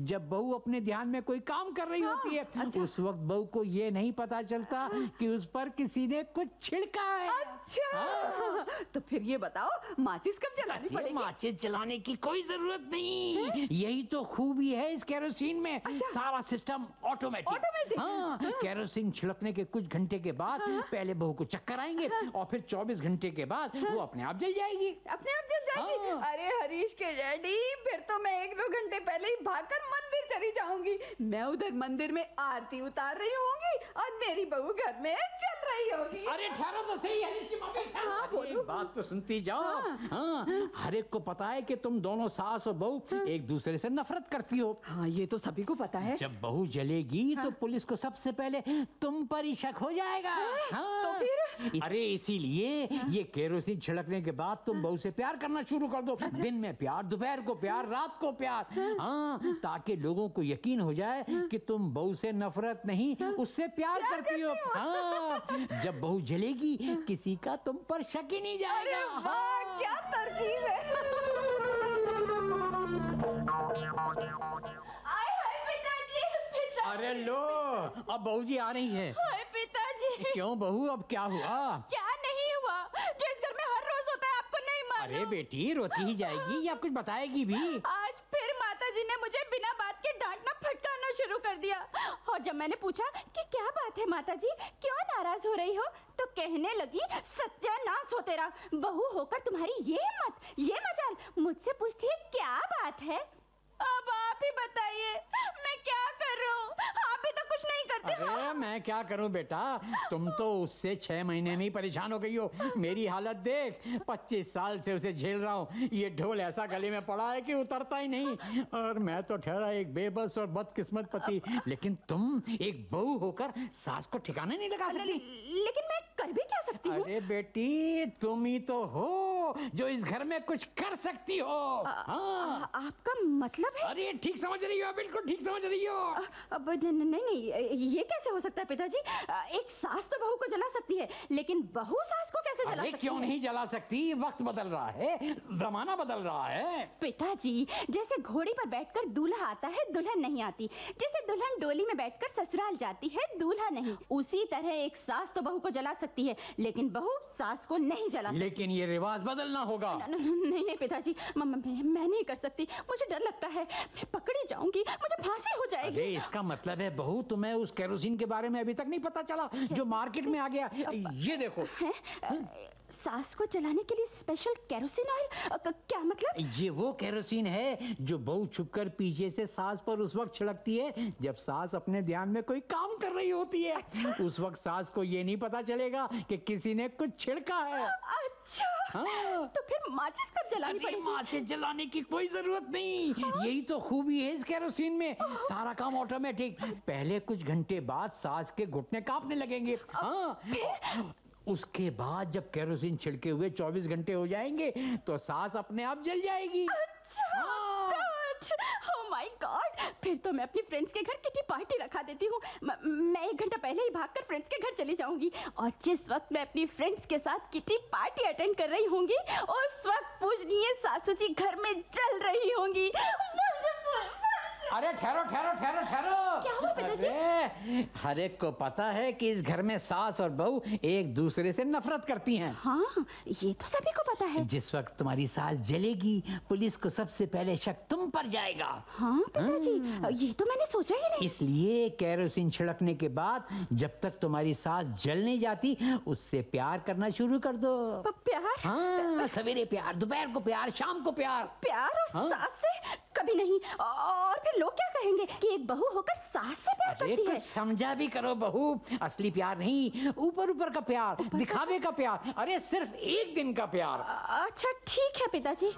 जब बहू अपने ध्यान में कोई काम कर रही होती है, अच्छा। उस वक्त बहू को ये नहीं पता चलता कि उस पर किसी ने कुछ छिड़का है। अच्छा, तो फिर ये बताओ माचिस कब जलानी पड़ेगी? माचिस जलाने की कोई जरूरत नहीं, यही तो खूबी है इस केरोसिन में। सारा सिस्टम ऑटोमेटिक। हाँ, केरोसिन छिड़कने के कुछ घंटे के बाद पहले बहू को चक्कर आएंगे और फिर 24 घंटे के बाद वो अपने आप जल जाएगी। अपने आप जल जाएगी? अरे हरीश के डैडी, फिर तो मैं 1-2 घंटे पहले ही भागकर मंदिर चली जाऊंगी। मैं उधर मंदिर में आरती उतार रही होंगी और मेरी बहू घर में चल रही होगी। अरे ठहरो तो सही हरीश की मम्मी। बोलो। बात तो सुनती जाओ। हर एक को पता है कि तुम दोनों सास और बहू एक दूसरे से नफरत करती हो। हाँ, ये तो सभी को पता है। जब बहू जलेगी तो पुलिस को सबसे पहले तुम पर ही शक हो जाएगा। तो फिर? अरे इसीलिए ये केरोसिन छिड़कने के बाद तुम बहू से प्यार करना शुरू कर दो। दिन में प्यार, दोपहर को प्यार, रात को प्यार। हाँ, ताकि लोगों को यकीन हो जाए कि तुम बहू से नफरत नहीं उससे प्यार करती हो। हाँ, जब बहू जलेगी किसी का तुम पर शक ही नहीं जाएगा। वाह, क्या तरकीब है। आए हाय पिताजी, पिताजी। अरे लो, अब बहू जी आ रही है। हाय पिताजी। क्यों बहू, अब क्या हुआ? क्या नहीं हुआ जो इस घर में हर रोज होता है, आपको नहीं मालूम? अरे बेटी, रोती ही जाएगी या कुछ बताएगी भी? आज फिर माताजी ने मुझे बिना बात के डांटना फटकारना शुरू कर दिया। और जब मैंने पूछा कि क्या बात है माताजी, क्यों नाराज हो रही हो, तो कहने लगी सत्यानाश हो तेरा, बहू होकर तुम्हारी ये हिम्मत, ये मजाल, मुझसे पूछती है क्या बात है। अब आप ही बताइए, मैं क्या कर रहा हूँ? आप भी तो कुछ नहीं करते हो। अरे मैं क्या करूं बेटा, तुम तो उससे 6 महीने में ही परेशान हो गई हो। मेरी हालत देख, 25 साल से उसे झेल रहा हूँ। ये ढोल ऐसा गले में पड़ा है कि उतरता ही नहीं। और मैं तो ठहरा एक बेबस और बदकिस्मत पति, लेकिन तुम एक बहू होकर सास को ठिकाने नहीं लगा सकती। लेकिन मैं कर भी क्या सकती हूँ? अरे बेटी, तुम ही तो हो जो इस घर में कुछ कर सकती हो। हाँ। आपका मतलब है? अरे ठीक समझ रही हो, बिल्कुल ठीक समझ रही हो। अब नहीं, ये कैसे हो सकता है पिताजी? एक सास तो बहू को जला सकती है, लेकिन बहू सास को कैसे जला सकती है? क्यों नहीं जला सकती? वक्त बदल रहा है, जमाना बदल रहा है। पिताजी, जैसे घोड़ी पर बैठकर दूल्हा आता है, दुल्हन नहीं आती। जैसे दुल्हन डोली में बैठकर ससुराल जाती है, दूल्हा नहीं। उसी तरह एक सास तो बहू को जला सकती है, लेकिन बहू सास को नहीं जला सकती। लेकिन ये रिवाज बदलना होगा। नहीं पिताजी, मैं नहीं कर सकती। मुझे डर लगता है, मैं पकड़ी जाऊंगी, मुझे फांसी हो जाएगी। अरे इसका मतलब है बहू, तुम्हें उस केरोसिन के बारे में अभी तक नहीं पता चला जो मार्केट में आ गया। ये देखो। सास को जलाने के लिए स्पेशल केरोसिन ऑयल? क्या मतलब? ये वो केरोसिन है जो बहू छुपकर पीछे से सास पर उस वक्त छिड़कती है जब सास अपने ध्यान में कोई काम कर रही होती है। अच्छा? उस वक्त सास को ये नहीं पता चलेगा कि किसी ने कुछ छिड़का है। अच्छा। हाँ। तो फिर माचिस कब जलानी पड़ेगी? माचिस जलाने की कोई जरूरत नहीं। यही तो खूबी है इस केरोसिन में, सारा काम ऑटोमेटिक। पहले कुछ घंटे बाद सास के घुटने कांपने लगेंगे। हाँ, उसके बाद जब केरोसिन छिड़के हुए 24 घंटे हो जाएंगे तो सास अपने आप जल जाएगी। अच्छा। ओह माय गॉड, फिर तो मैं अपनी फ्रेंड्स के घर किटी पार्टी रखा देती हूँ। मैं 1 घंटा पहले ही भागकर फ्रेंड्स के घर चली जाऊंगी और जिस वक्त मैं अपनी फ्रेंड्स के साथ किटी पार्टी अटेंड कर रही होंगी उस वक्त पूजनीय सासू जी घर में जल रही होंगी। अरे ठहरो ठहरो ठहरो ठहरो। क्या हुआ पिताजी? हर एक को पता है कि इस घर में सास और बहू एक दूसरे से नफरत करती हैं। हाँ, ये तो सभी को पता है। जिस वक्त तुम्हारी सास जलेगी पुलिस को सबसे पहले शक तुम पर जाएगा। हाँ पिताजी, ये तो मैंने सोचा ही नहीं। इसलिए केरोसिन छिड़कने के बाद जब तक तुम्हारी सास जल नहीं जाती उससे प्यार करना शुरू कर दो। प्यार? हाँ, सवेरे प्यार, दोपहर को प्यार, शाम को प्यार। प्यार और सास से? कभी नहीं। और फिर लोग क्या कहेंगे कि एक बहू होकर सास से प्यार करती है? समझा भी करो बहू, असली प्यार नहीं, ऊपर ऊपर का प्यार, दिखावे का प्यार। अरे सिर्फ एक दिन का प्यार। अच्छा ठीक है पिताजी।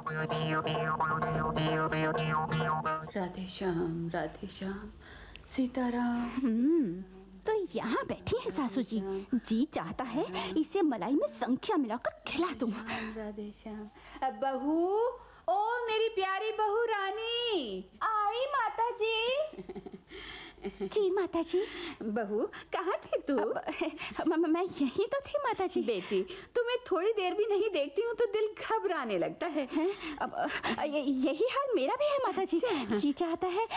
राधे श्याम सीताराम। तो यहाँ बैठी है सासू जी, जी चाहता है इसे मलाई में संख्या मिलाकर खिला दूं। राधे श्याम। बहू, ओ मेरी प्यारी बहू रानी। आई माता जी। जी माता जी। बहू, कहाँ थी तू? मैं यही तो थी माता जी। बेटी, तुम्हें थोड़ी देर भी नहीं देखती हूँ तो दिल घबराने लगता है। अब यही हाल मेरा भी है माता जी। जी चाहता है